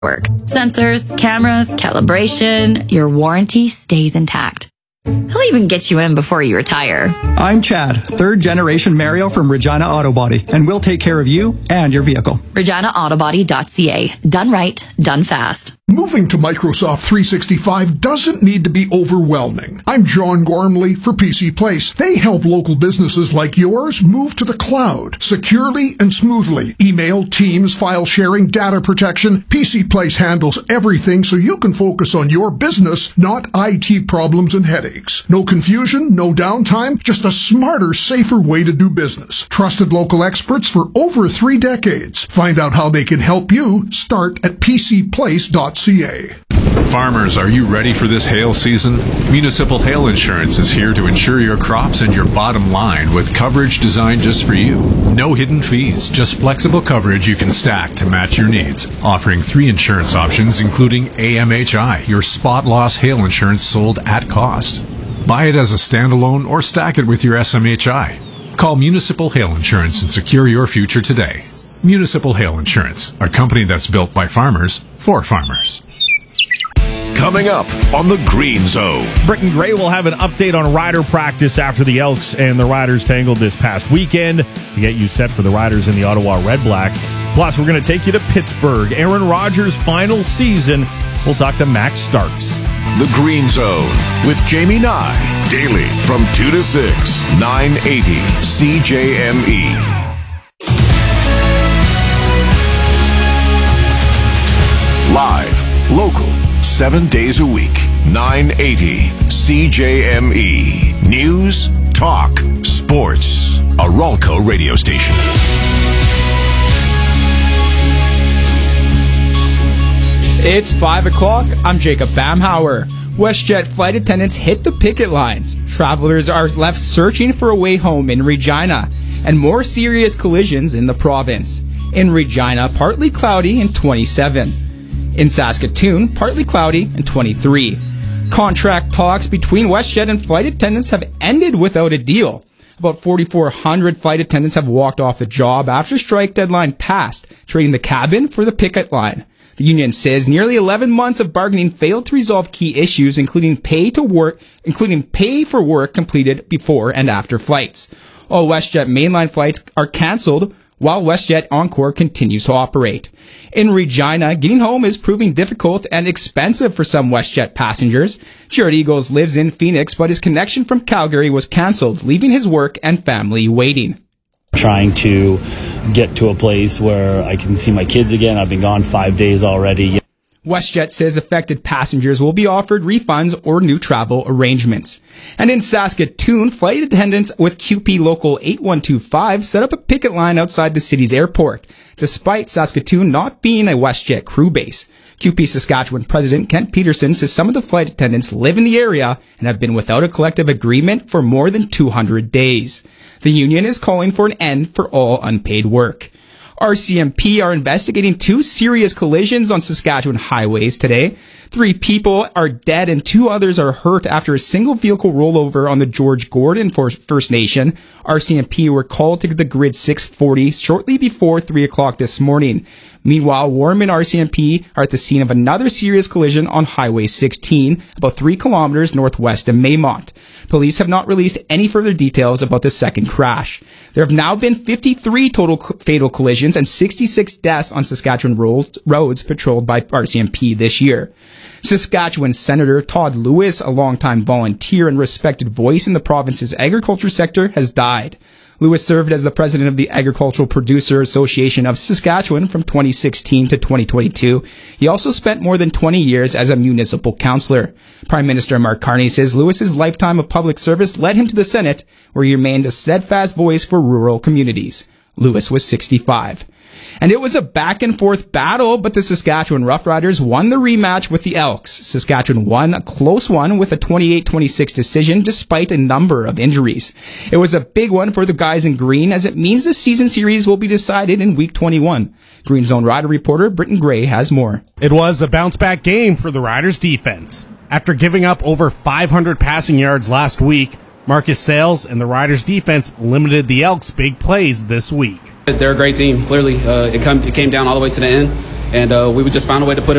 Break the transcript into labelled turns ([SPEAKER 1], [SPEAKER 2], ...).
[SPEAKER 1] work. Sensors, cameras, calibration, your warranty stays intact. He'll even get you in before you retire.
[SPEAKER 2] I'm Chad, third generation Mario from Regina Auto Body, and we'll take care of you and your vehicle.
[SPEAKER 1] ReginaAutobody.ca. Done right, done fast.
[SPEAKER 3] Moving to Microsoft 365 doesn't need to be overwhelming. I'm John Gormley for PC Place. They help local businesses like yours move to the cloud securely and smoothly. Email, Teams, file sharing, data protection. PC Place handles everything so you can focus on your business, not IT problems and headaches. No confusion, no downtime, just a smarter, safer way to do business. Trusted local experts for over 3 decades. Find out how they can help you. Start at pcplace.ca.
[SPEAKER 4] Farmers, are you ready for this hail season? Municipal Hail Insurance is here to insure your crops and your bottom line with coverage designed just for you. No hidden fees, just flexible coverage you can stack to match your needs. Offering 3 insurance options, including AMHI, your spot loss hail insurance sold at cost. Buy it as a standalone or stack it with your SMHI. Call Municipal Hail Insurance and secure your future today. Municipal Hail Insurance, a company that's built by farmers for farmers.
[SPEAKER 5] Coming up on the Green Zone.
[SPEAKER 6] Britton Gray will have an update on rider practice after the Elks and the Riders tangled this past weekend to get you set for the Riders and the Ottawa Redblacks. Plus, we're going to take you to Pittsburgh. Aaron Rodgers' final season. We'll talk to Max Starks.
[SPEAKER 5] The Green Zone with Jamie Nye. Daily from 2 to 6, 980 CJME. Live, local, 7 days a week, 980 CJME. News, talk, sports. A Ralco radio station.
[SPEAKER 7] It's 5 o'clock. I'm Jacob Bamhauer. WestJet flight attendants hit the picket lines. Travelers are left searching for a way home in Regina. And more serious collisions in the province. In Regina, partly cloudy and 27. In Saskatoon, partly cloudy and 23. Contract talks between WestJet and flight attendants have ended without a deal. About 4,400 flight attendants have walked off the job after strike deadline passed, trading the cabin for the picket line. The union says nearly 11 months of bargaining failed to resolve key issues, including pay for work completed before and after flights. All WestJet mainline flights are cancelled, while WestJet Encore continues to operate. In Regina, getting home is proving difficult and expensive for some WestJet passengers. Jared Eagles lives in Phoenix, but his connection from Calgary was cancelled, leaving his work and family waiting.
[SPEAKER 8] Trying to get to a place where I can see my kids again. I've been gone 5 days already.
[SPEAKER 7] WestJet says affected passengers will be offered refunds or new travel arrangements. And in Saskatoon, flight attendants with QP Local 8125 set up a picket line outside the city's airport, despite Saskatoon not being a WestJet crew base. QP Saskatchewan President Kent Peterson says some of the flight attendants live in the area and have been without a collective agreement for more than 200 days. The union is calling for an end for all unpaid work. RCMP are investigating 2 serious collisions on Saskatchewan highways today. 3 people are dead and 2 others are hurt after a single vehicle rollover on the George Gordon First Nation. RCMP were called to the grid 640 shortly before 3 o'clock this morning. Meanwhile, Warman RCMP are at the scene of another serious collision on Highway 16, about 3 kilometers northwest of Maymont. Police have not released any further details about the second crash. There have now been 53 total fatal collisions and 66 deaths on Saskatchewan roads patrolled by RCMP this year. Saskatchewan Senator Todd Lewis, a longtime volunteer and respected voice in the province's agriculture sector, has died. Lewis served as the president of the Agricultural Producer Association of Saskatchewan from 2016 to 2022. He also spent more than 20 years as a municipal councillor. Prime Minister Mark Carney says Lewis's lifetime of public service led him to the Senate, where he remained a steadfast voice for rural communities. Lewis was 65. And it was a back-and-forth battle, but the Saskatchewan Roughriders won the rematch with the Elks. Saskatchewan won a close one with a 28-26 decision despite a number of injuries. It was a big one for the guys in green, as it means the season series will be decided in Week 21. Green Zone Rider reporter Britton Gray has more.
[SPEAKER 6] It was a bounce-back game for the Riders' defense. After giving up over 500 passing yards last week, Marcus Sales and the Riders' defense limited the Elks' big plays this week.
[SPEAKER 9] They're a great team, clearly. It came down all the way to the end, and we would just find a way to put it